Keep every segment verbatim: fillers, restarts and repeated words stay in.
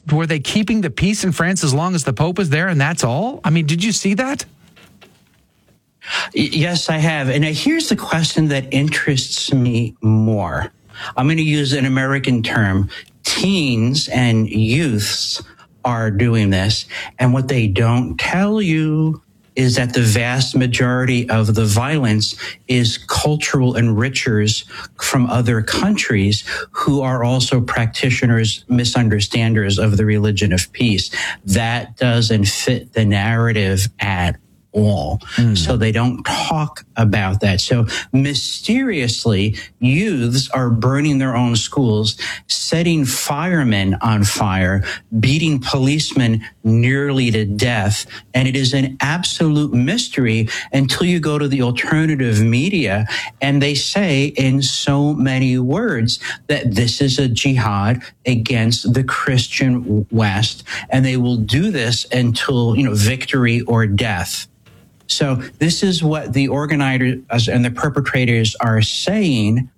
were they keeping the peace in France as long as the Pope was there, and that's all? I mean, did you see that? Yes, I have. And here's the question that interests me more. I'm going to use an American term. Teens and youths are doing this. And what they don't tell you is that the vast majority of the violence is cultural enrichers from other countries who are also practitioners, misunderstanders of the religion of peace. That doesn't fit the narrative at all. Mm. So they don't talk about that. So mysteriously, youths are burning their own schools, setting firemen on fire, beating policemen nearly to death. And it is an absolute mystery until you go to the alternative media and they say in so many words that this is a jihad against the Christian West. And they will do this until, you know, victory or death. So this is what the organizers and the perpetrators are saying.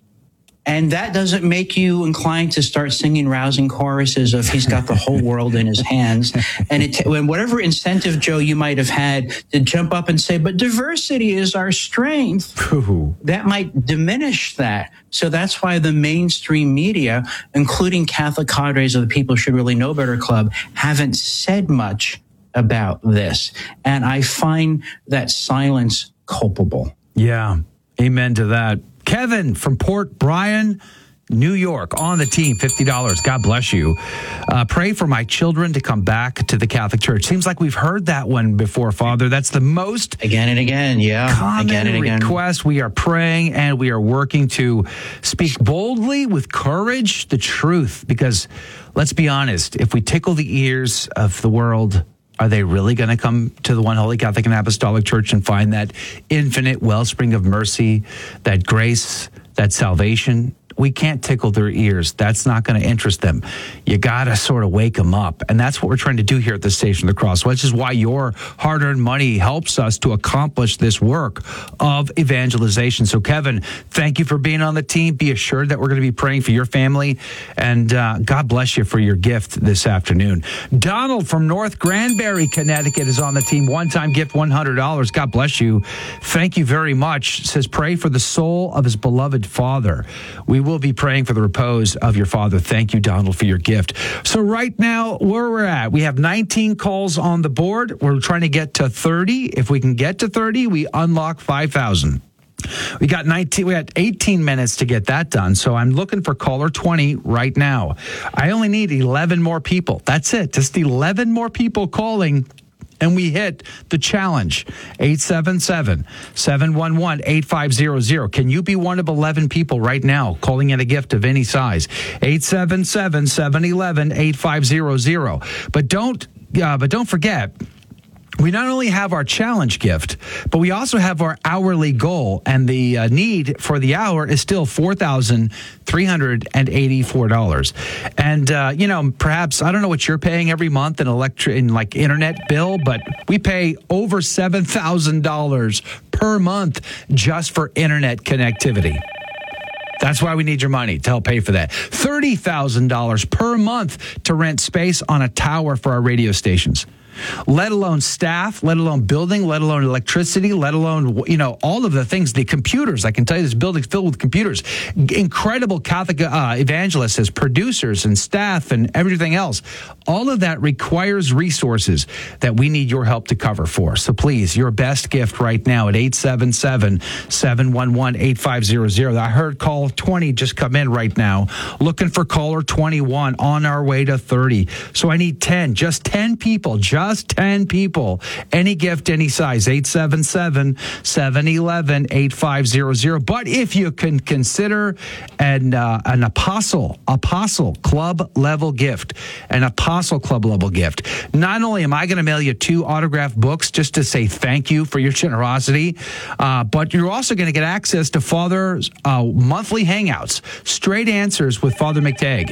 And that doesn't make you inclined to start singing rousing choruses of he's got the whole world in his hands. And it, when whatever incentive, Joe, you might have had to jump up and say, but diversity is our strength, Ooh. That might diminish that. So that's why the mainstream media, including Catholic cadres of the People Should Really Know Better Club, haven't said much about this. And I find that silence culpable. Yeah. Amen to that. Kevin from Port Bryan, New York, on the team, fifty dollars. God bless you. Uh, pray for my children to come back to the Catholic Church. Seems like we've heard that one before, Father. That's the most again and again, yeah, common again and again. request. We are praying and we are working to speak boldly with courage the truth. Because let's be honest, if we tickle the ears of the world, are they really going to come to the One Holy Catholic and Apostolic Church and find that infinite wellspring of mercy, that grace, that salvation? We can't tickle their ears. That's not going to interest them. You got to sort of wake them up. And that's what we're trying to do here at the Station of the Cross, which is why your hard-earned money helps us to accomplish this work of evangelization. So, Kevin, thank you for being on the team. Be assured that we're going to be praying for your family. And uh, God bless you for your gift this afternoon. Donald from North Granbury, Connecticut is on the team. One-time gift, one hundred dollars. God bless you. Thank you very much. Says, pray for the soul of his beloved father. We will be praying for the repose of your father. Thank you, Donald, for your gift. So right now, where we're at, we have nineteen calls on the board. We're trying to get to thirty. If we can get to thirty, we unlock five thousand. We got nineteen, we had eighteen minutes to get that done. So I'm looking for caller twenty right now. I only need eleven more people. That's it. Just eleven more people calling. And we hit the challenge, eight seven seven, seven one one, eight five zero zero. Can you be one of eleven people right now calling in a gift of any size? eight seven seven, seven one one, eight five zero zero. But don't, uh, but don't forget, we not only have our challenge gift, but we also have our hourly goal. And the uh, need for the hour is still four thousand three hundred eighty-four dollars. And, uh, you know, perhaps, I don't know what you're paying every month in electric, in like internet bill, but we pay over seven thousand dollars per month just for internet connectivity. That's why we need your money to help pay for that. thirty thousand dollars per month to rent space on a tower for our radio stations. Let alone staff, let alone building, let alone electricity, let alone, you know, all of the things, the computers. I can tell you this building's filled with computers. Incredible Catholic uh, evangelists as producers and staff and everything else. All of that requires resources that we need your help to cover for. So please, your best gift right now at eight seven seven, seven one one, eight five zero zero. I heard call twenty just come in right now. Looking for caller twenty-one, on our way to thirty. So I need ten, just ten people, just Just ten people. Any gift, any size. eight seven seven, seven one one, eight five zero zero. But if you can consider an uh, an apostle, apostle club level gift, an apostle club level gift, not only am I going to mail you two autographed books just to say thank you for your generosity, uh, but you're also going to get access to Father's uh, monthly hangouts, straight answers with Father McTagg.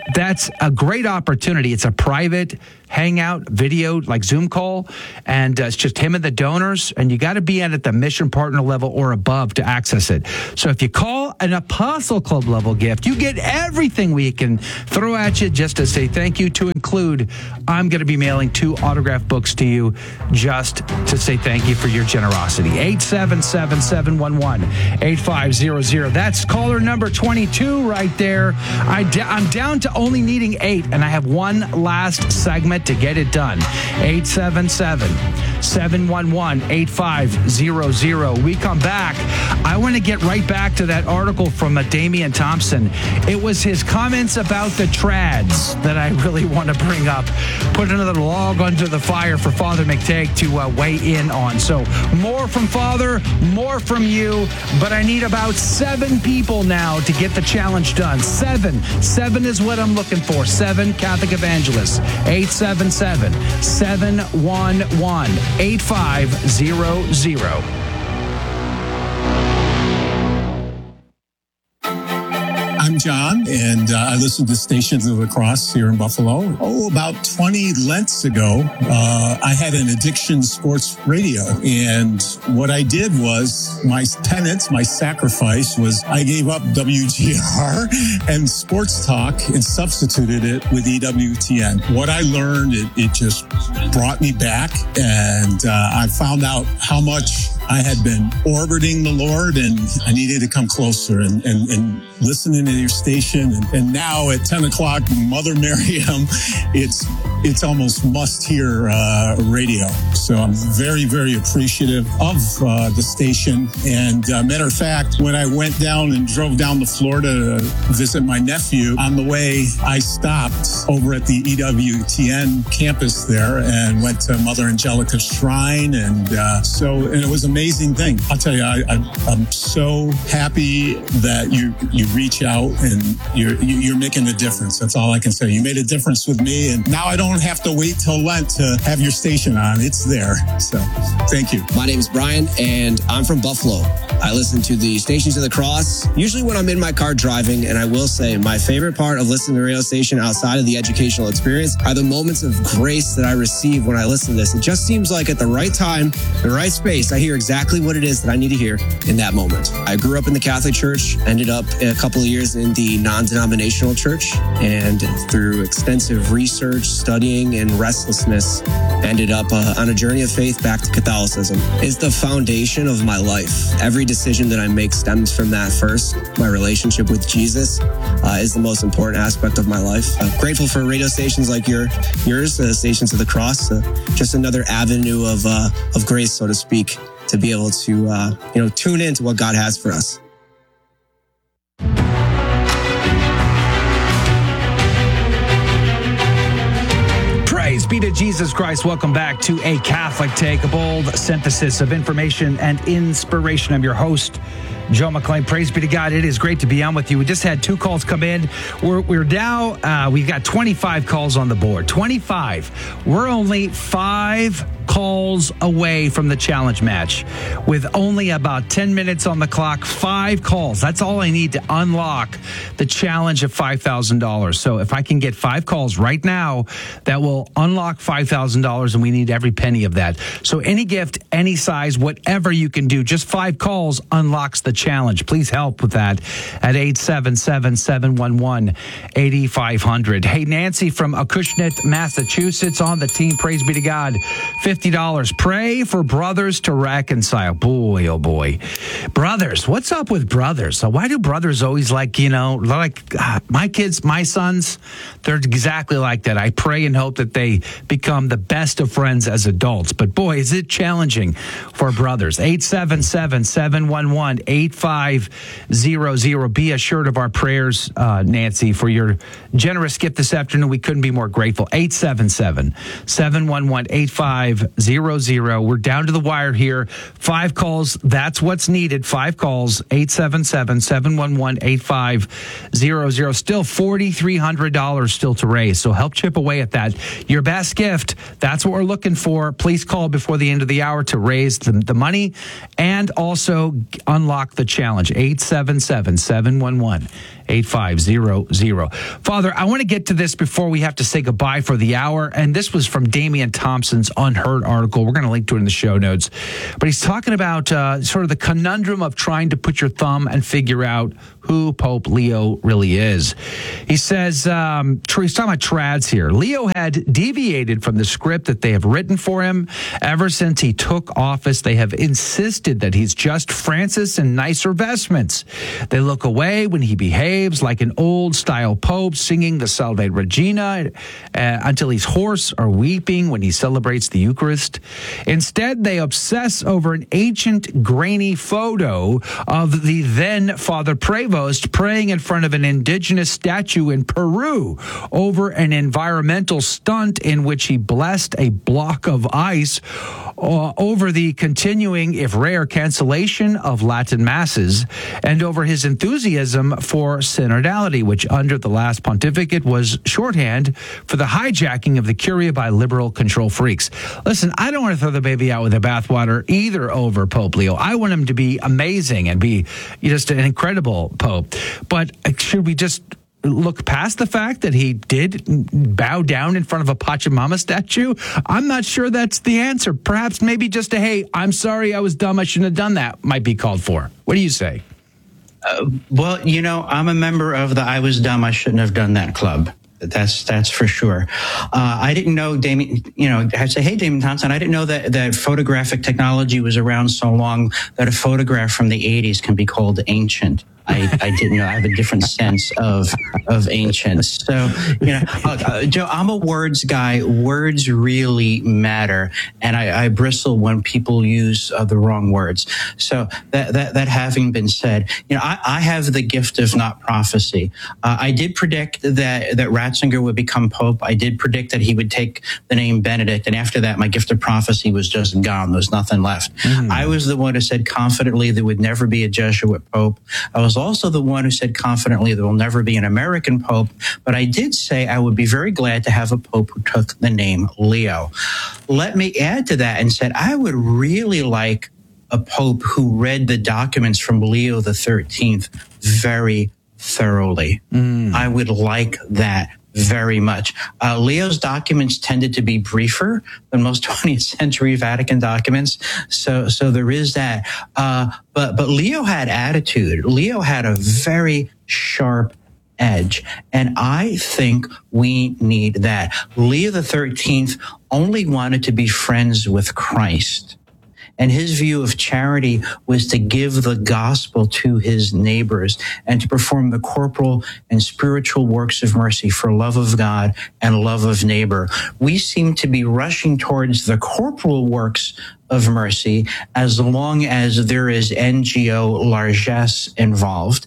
that's a great opportunity. It's a private hangout video, like Zoom call, and uh, it's just him and the donors, and you got to be at, at the mission partner level or above to access it. So if you call an Apostle Club level gift, you get everything we can throw at you just to say thank you, to include I'm going to be mailing two autographed books to you just to say thank you for your generosity. eight seven seven, seven one one, eight five zero zero. That's caller number twenty-two right there. I d- I'm down to only needing eight, and I have one last segment to get it done. eight seven seven, seven one one, eight five zero zero. We come back. I want to get right back to that article from uh, Damian Thompson. It was his comments about the trads that I really want to bring up. Put another log under the fire for Father McTagg to uh, weigh in on. So more from Father, more from you, but I need about seven people now to get the challenge done. Seven. Seven is what I'm looking for. Seven Catholic evangelists. eight seven seven, seven one one, eight five zero zero. I'm John, and uh, I listen to Stations of the Cross here in Buffalo. Oh, about twenty Lents ago, uh, I had an addiction sports radio. And what I did was, my penance, my sacrifice was I gave up W G R and sports talk and substituted it with E W T N. What I learned, it, it just brought me back. And uh, I found out how much I had been orbiting the Lord, and I needed to come closer and, and, and listening to your station. And, and now at ten o'clock, Mother Miriam, it's it's almost must-hear uh, radio. So I'm very, very appreciative of uh, the station. And uh, matter of fact, when I went down and drove down to Florida to visit my nephew, on the way, I stopped over at the E W T N campus there and went to Mother Angelica's shrine. And uh, so, and it was an amazing thing. I'll tell you, I, I, I'm so happy that you you reach out and you're you're making a difference. That's all I can say. You made a difference with me, and now I don't have to wait till Lent to have your station on. It's there. So thank you. My name is Brian, and I'm from Buffalo. I listen to the Stations of the Cross usually when I'm in my car driving, and I will say my favorite part of listening to the radio station outside of the educational experience are the moments of grace that I receive when I listen to this. It just seems like at the right time, the right space, I hear exactly what it is that I need to hear in that moment. I grew up in the Catholic Church, ended up a couple of years in the non-denominational church, and through extensive research, studying, and restlessness, ended up uh, on a journey of faith back to Catholicism. It's the foundation of my life. Every decision that I make stems from that first. My relationship with Jesus uh, is the most important aspect of my life. I'm grateful for radio stations like your, yours, uh, Stations of the Cross, uh, just another avenue of uh, of grace, so to speak, to be able to uh, you know tune into what God has for us. Praise be to Jesus Christ. Welcome back to A Catholic Take, a bold synthesis of information and inspiration. I'm your host, Joe McClain. Praise be to God. It is great to be on with you. We just had two calls come in. We're, we're now, uh, we've got twenty-five calls on the board. twenty-five. We're only five calls away from the challenge match with only about ten minutes on the clock. Five calls. That's all I need to unlock the challenge of five thousand dollars. So if I can get five calls right now, that will unlock five thousand dollars, and we need every penny of that. So any gift, any size, whatever you can do, just five calls unlocks the challenge. Please help with that at eight seven seven, seven one one, eight five zero zero. Hey, Nancy from Acushnet, Massachusetts on the team. Praise be to God. fifty dollars. Pray for brothers to reconcile. Boy, oh boy. Brothers. What's up with brothers? So why do brothers always like, you know, like uh, my kids, my sons, they're exactly like that. I pray and hope that they become the best of friends as adults. But boy, is it challenging for brothers. eight seven seven, seven one one, eight five zero zero. Be assured of our prayers, uh, Nancy, for your generous gift this afternoon. We couldn't be more grateful. eight seven seven, seven one one, eight five five zero zero. We're down to the wire here. Five calls. That's what's needed. Five calls. eight seven seven, seven one one, eight five zero zero. Still four thousand three hundred dollars still to raise. So help chip away at that. Your best gift. That's what we're looking for. Please call before the end of the hour to raise the, the money and also unlock the challenge. eight seven seven, seven one one, eight five zero zero. Father, I want to get to this before we have to say goodbye for the hour. And this was from Damian Thompson's Unheard article. We're going to link to it in the show notes. But he's talking about uh, sort of the conundrum of trying to put your thumb and figure out who Pope Leo really is. He says, um, he's talking about trads here. Leo had deviated from the script that they have written for him. Ever since he took office, they have insisted that he's just Francis in nicer vestments. They look away when he behaves like an old-style pope, singing the Salve Regina uh, until he's hoarse or weeping when he celebrates the Eucharist. Instead, they obsess over an ancient, grainy photo of the then Father Prevost praying in front of an indigenous statue in Peru over an environmental stunt in which he blessed a block of ice uh, over the continuing, if rare, cancellation of Latin masses and over his enthusiasm for synodality, which under the last pontificate was shorthand for the hijacking of the Curia by liberal control freaks. Listen, I don't want to throw the baby out with the bathwater either over Pope Leo. I want him to be amazing and be just an incredible Pope. But should we just look past the fact that he did bow down in front of a Pachamama statue? I'm not sure that's the answer. Perhaps maybe just a, hey, I'm sorry, I was dumb, I shouldn't have done that, might be called for. What do you say? Uh, well, you know, I'm a member of the I was dumb, I shouldn't have done that club. That's that's for sure. Uh, I didn't know, Damien, you know, I'd say, hey, Damian Thompson, I didn't know that, that photographic technology was around so long that a photograph from the eighties can be called ancient. I, I didn't know. I have a different sense of of ancient. So, you know, uh, Joe, I'm a words guy. Words really matter, and I, I bristle when people use uh, the wrong words. So that that that having been said, you know, I, I have the gift of not prophecy. Uh, I did predict that that Ratzinger would become pope. I did predict that he would take the name Benedict, and after that, my gift of prophecy was just gone. There was nothing left. Mm. I was the one who said confidently there would never be a Jesuit pope. I was also the one who said confidently there will never be an American pope, but I did say I would be very glad to have a pope who took the name Leo. Let me add to that and said I would really like a pope who read the documents from Leo the thirteenth very thoroughly. Mm. I would like that very much. Uh, Leo's documents tended to be briefer than most twentieth century Vatican documents. So, so there is that. Uh, but, but Leo had attitude. Leo had a very sharp edge. And I think we need that. Leo the thirteenth only wanted to be friends with Christ. And his view of charity was to give the gospel to his neighbors and to perform the corporal and spiritual works of mercy for love of God and love of neighbor. We seem to be rushing towards the corporal works of mercy as long as there is N G O largesse involved.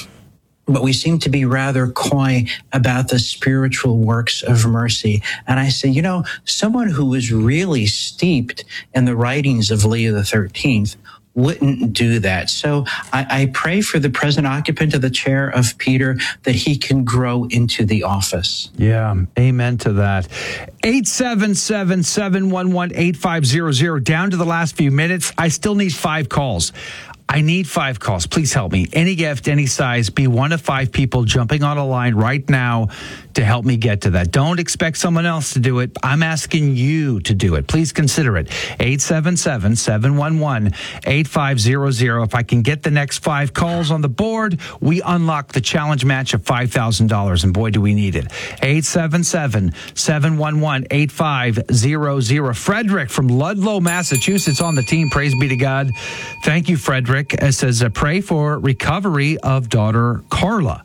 But we seem to be rather coy about the spiritual works of mercy. And I say, you know, someone who was really steeped in the writings of Leo the thirteenth wouldn't do that. So I, I pray for the present occupant of the chair of Peter that he can grow into the office. Yeah, amen to that. eight seven seven, seven one one, eight five zero zero. Down to the last few minutes. I still need five calls. I need five calls. Please help me. Any gift, any size, be one of five people jumping on a line right now to help me get to that. Don't expect someone else to do it. I'm asking you to do it. Please consider it. eight seven seven, seven one one, eight five zero zero. If I can get the next five calls on the board, we unlock the challenge match of five thousand dollars. And boy, do we need it. eight seven seven, seven one one, eight five zero zero. Frederick from Ludlow, Massachusetts on the team. Praise be to God. Thank you, Frederick. It says, uh, pray for recovery of daughter Carla.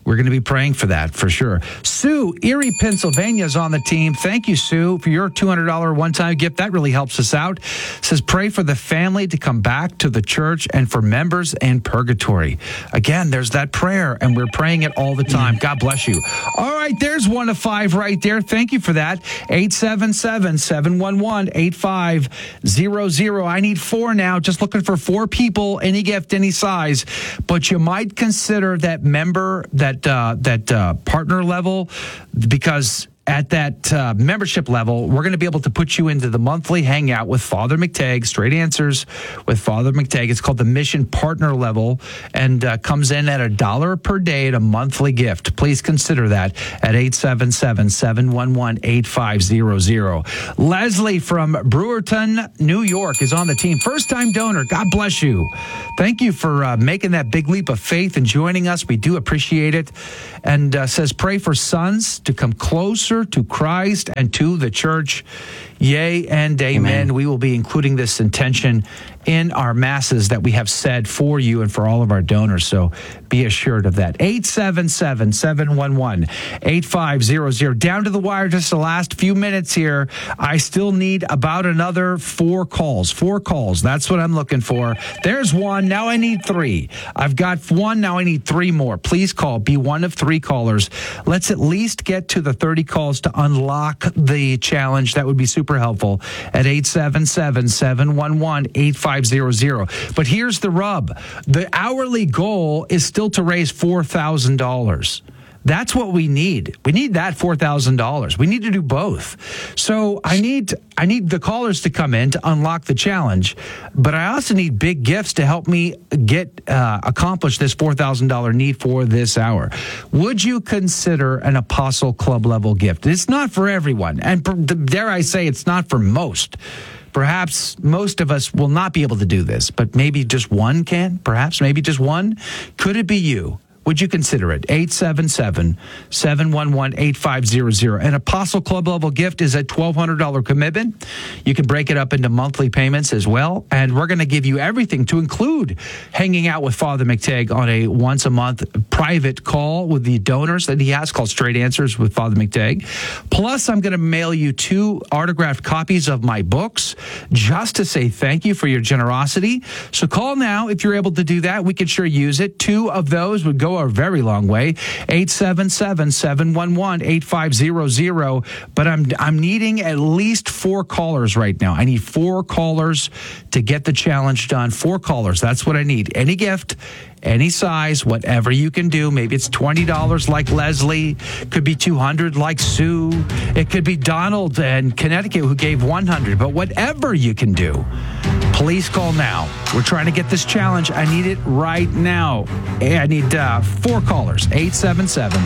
we're going to be praying for that for sure. Sue, Erie, Pennsylvania is on the team. Thank you, Sue, for your two hundred dollars one-time gift. That really helps us out. Says, pray for the family to come back to the church and for members in purgatory. Again, there's that prayer, and we're praying it all the time. God bless you. All right, there's one of five right there. Thank you for that. eight seven seven, seven one one, eight five zero zero. I need four now. Just looking for four people, any gift, any size. But you might consider that member, that uh, that uh, partner level, because at that uh, membership level, we're going to be able to put you into the monthly hangout with Father McTagg, Straight Answers with Father McTagg. It's called the Mission Partner level, and uh, comes in at a dollar per day at a monthly gift. Please consider that at eight seven seven, seven one one, eight five zero zero. Leslie from Brewerton, New York is on the team. First-time donor. God bless you. Thank you for uh, making that big leap of faith and joining us. We do appreciate it. And uh, says, pray for sons to come closer to Christ and to the church. Yea and amen. Amen. We will be including this intention in our masses that we have said for you and for all of our donors. So be assured of that. eight seven seven, seven one one, eight five zero zero. Down to the wire, just the last few minutes here. I still need about another four calls. Four calls. That's what I'm looking for. There's one. Now I need three. I've got one. Now I need three more. Please call. Be one of three callers. Let's at least get to the thirty calls to unlock the challenge. That would be super helpful at eight seven seven, seven one one, eight five zero zero. But here's the rub. The hourly goal is still to raise four thousand dollars. That's what we need. We need that four thousand dollars. We need to do both. So I need I need the callers to come in to unlock the challenge, but I also need big gifts to help me get uh, accomplish this four thousand dollars need for this hour. Would you consider an Apostle Club level gift? It's not for everyone, and dare I say it's not for most. Perhaps most of us will not be able to do this, but maybe just one can. Perhaps maybe just one. Could it be you? Would you consider it? eight seven seven, seven one one, eight five zero zero. An Apostle Club level gift is a twelve hundred dollars commitment. You can break it up into monthly payments as well. And we're going to give you everything to include hanging out with Father McTagg on a once a month private call with the donors that he has called Straight Answers with Father McTagg. Plus, I'm going to mail you two autographed copies of my books just to say thank you for your generosity. So call now if you're able to do that. We could sure use it. Two of those would go a very long way. eight seven seven, seven one one, eight five zero zero. But I'm I'm needing at least four callers right now. I need four callers to get the challenge done. Four callers. That's what I need. Any gift, any size, whatever you can do. Maybe it's twenty dollars like Leslie. Could be two hundred dollars like Sue. It could be Donald in Connecticut who gave one hundred dollars. But whatever you can do, please call now. We're trying to get this challenge. I need it right now. I need uh, four callers. eight seven seven,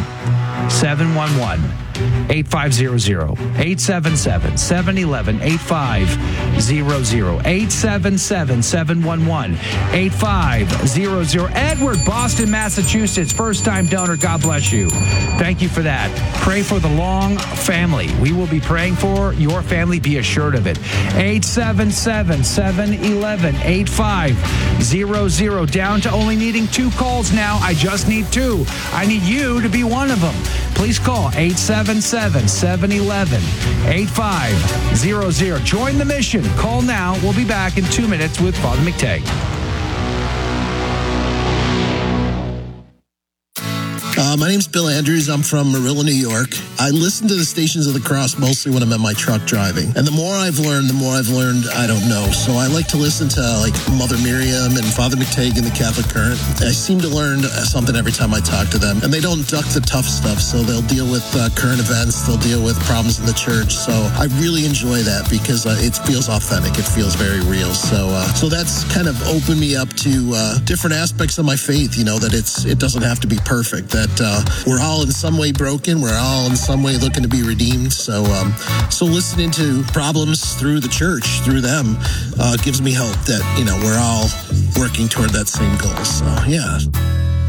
seven one one, eight five zero zero. eight seven seven, seven one one, eight five zero zero. eight seven seven, seven one one, eight five zero zero. Edward, Boston, Massachusetts, first-time donor. God bless you. Thank you for that. Pray for the Long family. We will be praying for your family. Be assured of it. eight seven seven, seven one one, eight five zero zero. Down to only needing two calls now. I just need two. I need you to be one of them. Please call eight seven seven, seven one one, eight five zero zero. Join the mission. Call now. We'll be back in two minutes with Father McTagg. Uh, my name's Bill Andrews. I'm from Marilla, New York. I listen to the Stations of the Cross mostly when I'm in my truck driving. And the more I've learned, the more I've learned I don't know. So I like to listen to like Mother Miriam and Father McTagg in the Catholic Current. I seem to learn something every time I talk to them. And they don't duck the tough stuff. So they'll deal with uh, current events. They'll deal with problems in the church. So I really enjoy that because uh, it feels authentic. It feels very real. So uh, so that's kind of opened me up to uh, different aspects of my faith, you know, that it's it doesn't have to be perfect. That Uh, we're all in some way broken. We're all in some way looking to be redeemed. So, um, so listening to problems through the church, through them, uh, gives me hope that, you know, we're all working toward that same goal. So, yeah.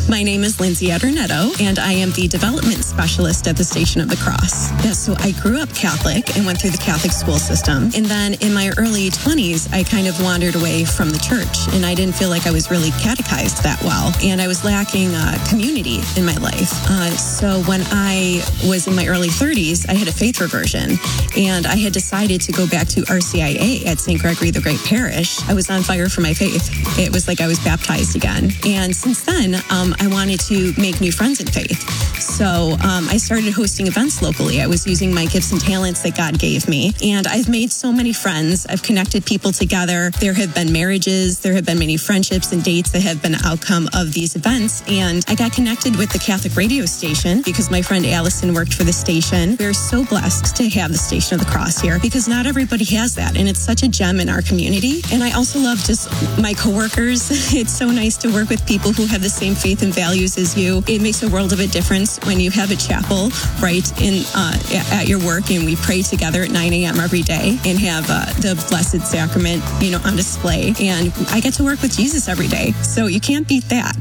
My name is Lindsay Adornetto, and I am the development specialist at the Station of the Cross. Yeah, so I grew up Catholic and went through the Catholic school system. And then in my early twenties, I kind of wandered away from the church, and I didn't feel like I was really catechized that well. And I was lacking uh, community in my life. Uh, so when I was in my early thirties, I had a faith reversion, and I had decided to go back to R C I A at Saint Gregory the Great Parish. I was on fire for my faith. It was like I was baptized again. And since then, um, I wanted to make new friends in faith. So um, I started hosting events locally. I was using my gifts and talents that God gave me. And I've made so many friends. I've connected people together. There have been marriages. There have been many friendships and dates that have been an outcome of these events. And I got connected with the Catholic radio station because my friend Allison worked for the station. We're so blessed to have the Station of the Cross here because not everybody has that. And it's such a gem in our community. And I also love just my coworkers. It's so nice to work with people who have the same faith and values as you. It makes a world of a difference when you have a chapel right in uh, at your work, and we pray together at nine a.m. every day and have uh, the Blessed Sacrament, you know, on display. And I get to work with Jesus every day, so you can't beat that.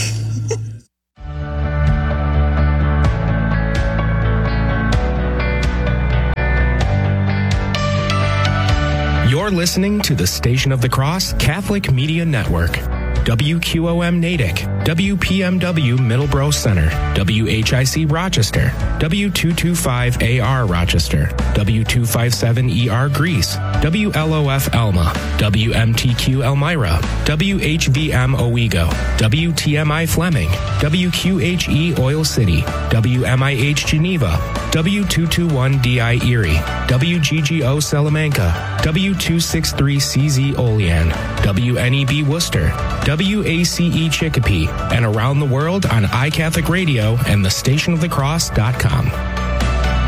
You're listening to the Station of the Cross Catholic Media Network. W Q O M Natick, W P M W Middleborough Center, W H I C Rochester, W two twenty-five A R Rochester, W two fifty-seven E R Greece, W L O F Elma, W M T Q Elmira, W H V M Owego, W T M I Fleming, W Q H E Oil City, W M I H Geneva, W two twenty-one D I Erie, W G G O Salamanca, W two sixty-three C Z Olean, W N E B Worcester, W A C E Chicopee, and around the world on iCatholic Radio and the station of the cross dot com.